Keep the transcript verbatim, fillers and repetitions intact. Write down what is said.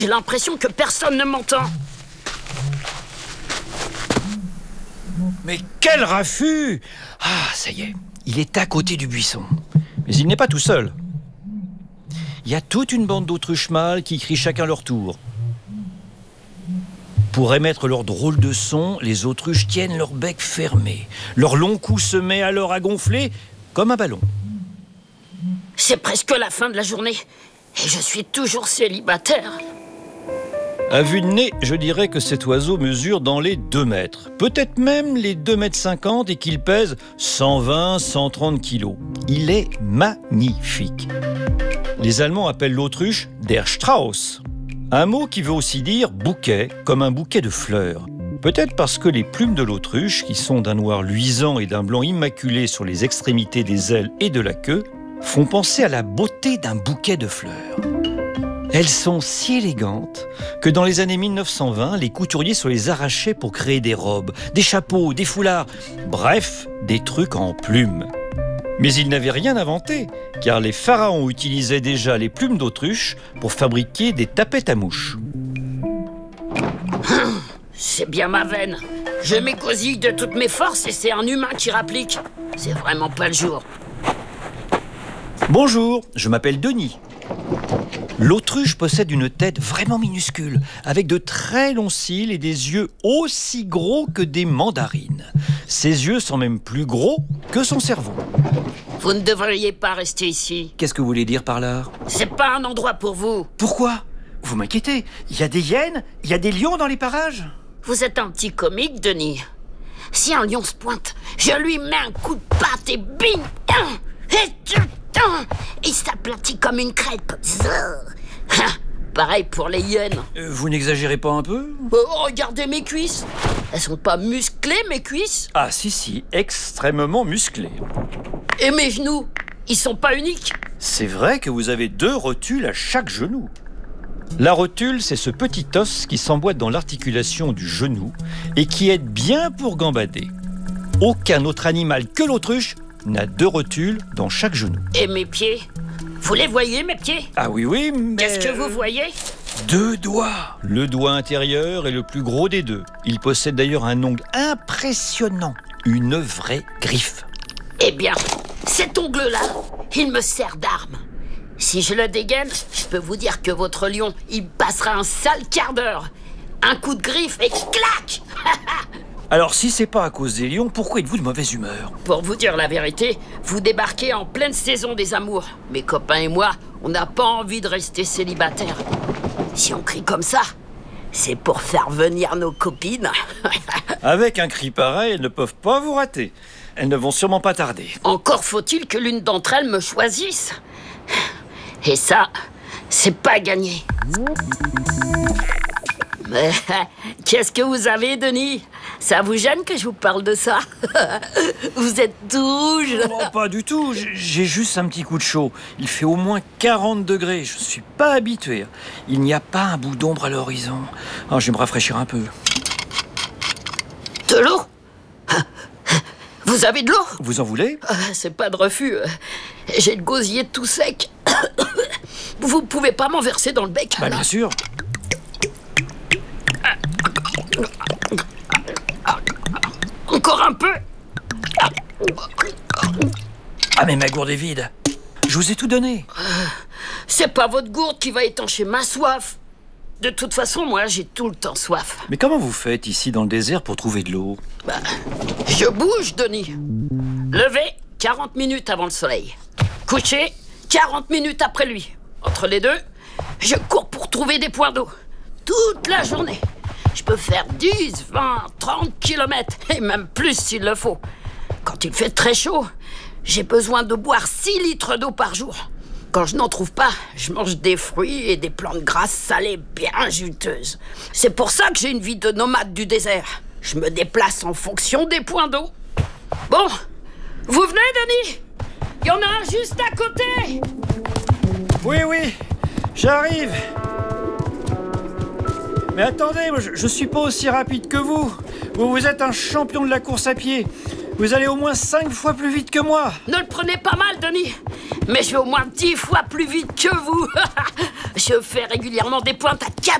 J'ai l'impression que personne ne m'entend. Mais quel raffut! Ah, ça y est, il est à côté du buisson. Mais il n'est pas tout seul. Il y a toute une bande d'autruches mâles qui crient chacun leur tour. Pour émettre leur drôle de son, les autruches tiennent leur bec fermé. Leur long cou se met alors à gonfler comme un ballon. C'est presque la fin de la journée et je suis toujours célibataire. À vue de nez, je dirais que cet oiseau mesure dans les deux mètres. Peut-être même les deux mètres cinquante et qu'il pèse cent vingt à cent trente kilos. Il est magnifique. Les Allemands appellent l'autruche der Strauß. Un mot qui veut aussi dire bouquet, comme un bouquet de fleurs. Peut-être parce que les plumes de l'autruche, qui sont d'un noir luisant et d'un blanc immaculé sur les extrémités des ailes et de la queue, font penser à la beauté d'un bouquet de fleurs. Elles sont si élégantes que dans les années mille neuf cent vingt, les couturiers se les arrachaient pour créer des robes, des chapeaux, des foulards, bref, des trucs en plumes. Mais ils n'avaient rien inventé, car les pharaons utilisaient déjà les plumes d'autruche pour fabriquer des tapettes à mouches. C'est bien ma veine. Je m'égosille de toutes mes forces et c'est un humain qui rapplique. C'est vraiment pas le jour. Bonjour, je m'appelle Denis. L'autruche possède une tête vraiment minuscule, avec de très longs cils et des yeux aussi gros que des mandarines. Ses yeux sont même plus gros que son cerveau. Vous ne devriez pas rester ici. Qu'est-ce que vous voulez dire par là? C'est pas un endroit pour vous. Pourquoi? Vous m'inquiétez. Il y a des hyènes, il y a des lions dans les parages. Vous êtes un petit comique, Denis. Si un lion se pointe, je lui mets un coup de patte et bing! Et tu... Il s'aplatit comme une crêpe. Pareil pour les hyènes. Euh, vous n'exagérez pas un peu? Oh, regardez mes cuisses. Elles sont pas musclées, mes cuisses? Ah si, si, extrêmement musclées. Et mes genoux, ils sont pas uniques? C'est vrai que vous avez deux rotules à chaque genou. La rotule, c'est ce petit os qui s'emboîte dans l'articulation du genou et qui aide bien pour gambader. Aucun autre animal que l'autruche n'a deux rotules dans chaque genou. Et mes pieds? Vous les voyez, mes pieds? Ah oui, oui, mais... Qu'est-ce que vous voyez? Deux doigts. Le doigt intérieur est le plus gros des deux. Il possède d'ailleurs un ongle impressionnant, une vraie griffe. Eh bien, cet ongle-là, il me sert d'arme. Si je le dégaine, je peux vous dire que votre lion, il passera un sale quart d'heure. Un coup de griffe et clac. Alors, si c'est pas à cause des lions, pourquoi êtes-vous de mauvaise humeur? Pour vous dire la vérité, vous débarquez en pleine saison des amours. Mes copains et moi, on n'a pas envie de rester célibataires. Si on crie comme ça, c'est pour faire venir nos copines. Avec un cri pareil, elles ne peuvent pas vous rater. Elles ne vont sûrement pas tarder. Encore faut-il que l'une d'entre elles me choisisse. Et ça, c'est pas gagné. Mais qu'est-ce que vous avez, Denis? Ça vous gêne que je vous parle de ça? Vous êtes tout rouge. Non, pas du tout. J'ai juste un petit coup de chaud. Il fait au moins quarante degrés. Je ne suis pas habitué. Il n'y a pas un bout d'ombre à l'horizon. Oh, je vais me rafraîchir un peu. De l'eau? Vous avez de l'eau? Vous en voulez? C'est pas de refus. J'ai le gosier tout sec. Vous pouvez pas m'en verser dans le bec? Bah, bien sûr. Encore un peu? Ah, mais ma gourde est vide. Je vous ai tout donné. C'est pas votre gourde qui va étancher ma soif. De toute façon, moi, j'ai tout le temps soif. Mais comment vous faites ici dans le désert pour trouver de l'eau? Bah, je bouge, Denis. Levé, quarante minutes avant le soleil. Couché, quarante minutes après lui. Entre les deux, je cours pour trouver des points d'eau. Toute la journée. Je peux faire dix, vingt, trente kilomètres, et même plus s'il le faut. Quand il fait très chaud, j'ai besoin de boire six litres d'eau par jour. Quand je n'en trouve pas, je mange des fruits et des plantes grasses salées bien juteuses. C'est pour ça que j'ai une vie de nomade du désert. Je me déplace en fonction des points d'eau. Bon, vous venez, Denis? Il y en a un juste à côté. Oui, oui, j'arrive. Mais attendez, moi, je, je suis pas aussi rapide que vous. Vous, vous êtes un champion de la course à pied. Vous allez au moins cinq fois plus vite que moi. Ne le prenez pas mal, Denis. Mais je vais au moins dix fois plus vite que vous. Je fais régulièrement des pointes à quatre